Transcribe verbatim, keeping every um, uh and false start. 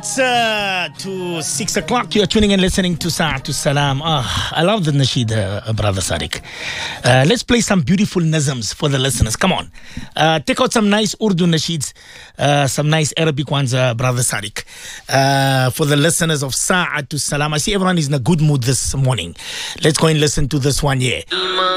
minutes uh, to six o'clock. You're tuning in, listening to Sa'atu Salam. Oh, I love the nasheed, uh, Brother Sadiq. Uh, let's play some beautiful nazms for the listeners. Come on. Uh, take out some nice Urdu nasheeds, uh, some nice Arabic ones, uh, Brother Sadiq. Uh, for the listeners of Sa'atu Salam. I see everyone is in a good mood this morning. Let's go and listen to this one here.